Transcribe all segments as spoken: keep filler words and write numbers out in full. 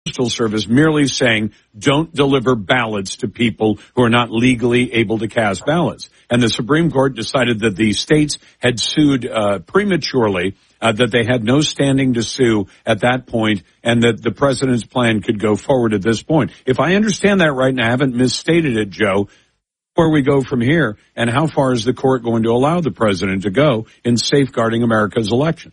Postal Service merely saying, don't deliver ballots to people who are not legally able to cast ballots. And the Supreme Court decided that the states had sued uh, prematurely, uh, that they had no standing to sue at that point, and that the president's plan could go forward at this point. If I understand that right, and I haven't misstated it, Joe, where we go from here, and how far is the court going to allow the president to go in safeguarding America's elections?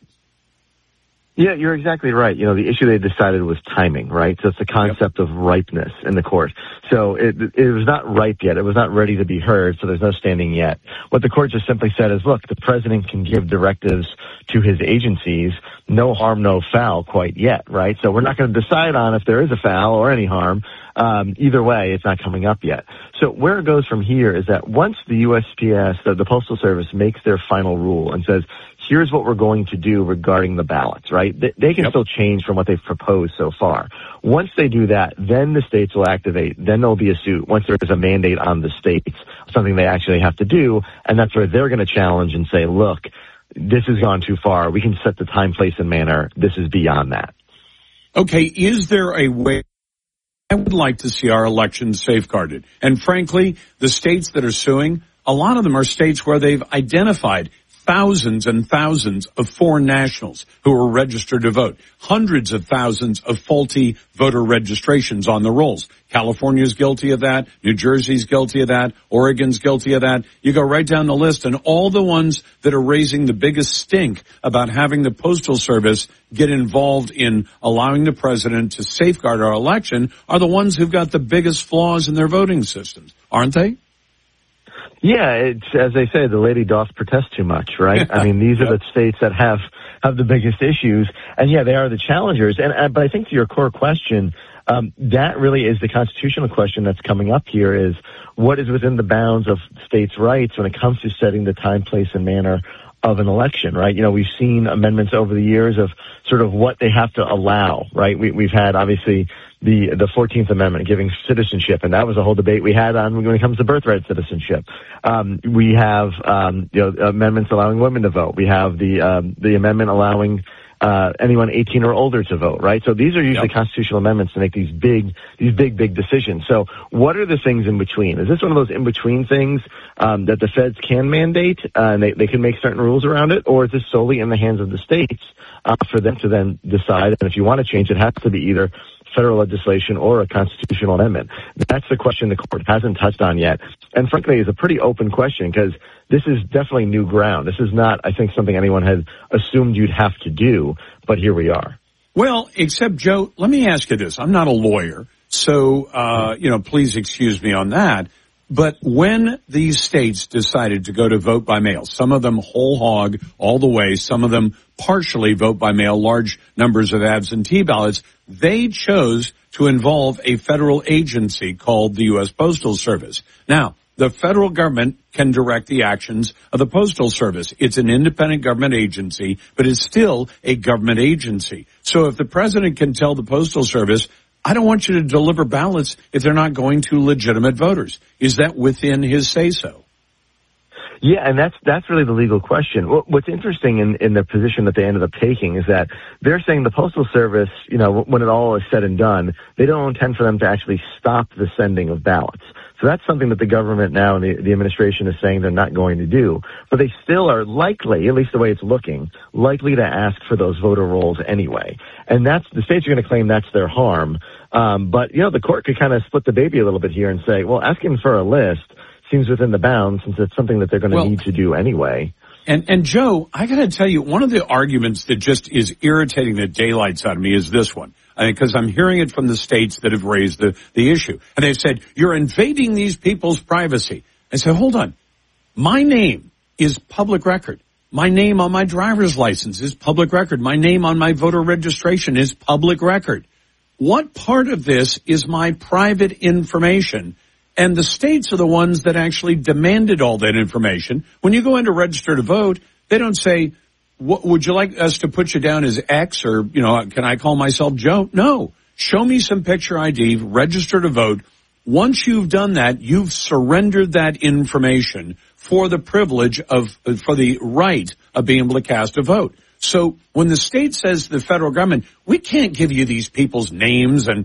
Yeah, you're exactly right. You know, the issue they decided was timing, right? So it's the concept yep. of ripeness in the court. So it, it was not ripe yet. It was not ready to be heard, so there's no standing yet. What the court just simply said is, look, the president can give directives to his agencies, no harm, no foul quite yet, right? So we're not going to decide on if there is a foul or any harm. Um, either way, it's not coming up yet. So where it goes from here is that once the U S P S, the, the Postal Service, makes their final rule and says, here's what we're going to do regarding the ballots, right? They, they can yep. still change from what they've proposed so far. Once they do that, then the states will activate. Then there'll be a suit once there is a mandate on the states, something they actually have to do. And that's where they're going to challenge and say, look, this has gone too far. We can set the time, place, and manner. This is beyond that. Okay, is there a way? I would like to see our elections safeguarded. And frankly, the states that are suing, a lot of them are states where they've identified thousands and thousands of foreign nationals who are registered to vote, hundreds of thousands of faulty voter registrations on the rolls. California's guilty of that. New Jersey's guilty of that. Oregon's guilty of that. You go right down the list, and all the ones that are raising the biggest stink about having the Postal Service get involved in allowing the president to safeguard our election are the ones who've got the biggest flaws in their voting systems, aren't they? Yeah, it's, as they say, the lady doth protest too much, right? I mean, these yep. are the states that have, have the biggest issues. And yeah, they are the challengers. And, uh, but I think to your core question, um, that really is the constitutional question that's coming up here is what is within the bounds of states' rights when it comes to setting the time, place, and manner of an election, right? You know, we've seen amendments over the years of sort of what they have to allow, right? We, we've had, obviously, the the fourteenth Amendment giving citizenship, and that was a whole debate we had on when it comes to birthright citizenship. Um, we have, um, you know, amendments allowing women to vote. We have the um, the amendment allowing uh, anyone eighteen or older to vote, right? So these are usually yep. constitutional amendments to make these big, these big, big decisions. So what are the things in between? Is this one of those in-between things um, that the feds can mandate uh, and they, they can make certain rules around it, or is this solely in the hands of the states uh, for them to then decide? And if you want to change, it has to be either federal legislation or a constitutional amendment. That's the question the court hasn't touched on yet. And frankly, it's a pretty open question because this is definitely new ground. This is not, I think, something anyone had assumed you'd have to do, but here we are. Well, except, Joe, let me ask you this. I'm not a lawyer, so, uh, you know, please excuse me on that. But when these states decided to go to vote by mail, some of them whole hog all the way, some of them partially vote by mail, large numbers of absentee ballots, they chose to involve a federal agency called the U S Postal Service. Now, the federal government can direct the actions of the Postal Service. It's an independent government agency, but it's still a government agency. So if the president can tell the Postal Service, I don't want you to deliver ballots if they're not going to legitimate voters, is that within his say-so? Yeah, and that's that's really the legal question. What's interesting in, in the position that they ended up taking is that they're saying the Postal Service, you know, when it all is said and done, they don't intend for them to actually stop the sending of ballots. So that's something that the government now and the, the administration is saying they're not going to do. But they still are likely, at least the way it's looking, likely to ask for those voter rolls anyway. And that's the states are going to claim that's their harm. Um, but, you know, the court could kind of split the baby a little bit here and say, well, asking for a list seems within the bounds since it's something that they're going to well, need to do anyway. And, and Joe, I got to tell you, one of the arguments that just is irritating the daylights out of me is this one. Because I'm hearing it from the states that have raised the, the issue. And they've said, you're invading these people's privacy. I said, hold on. My name is public record. My name on my driver's license is public record. My name on my voter registration is public record. What part of this is my private information? And the states are the ones that actually demanded all that information. When you go in to register to vote, they don't say, what, would you like us to put you down as X or, you know, can I call myself Joe? No. Show me some picture I D, register to vote. Once you've done that, you've surrendered that information for the privilege of, for the right of being able to cast a vote. So when the state says to the federal government, we can't give you these people's names and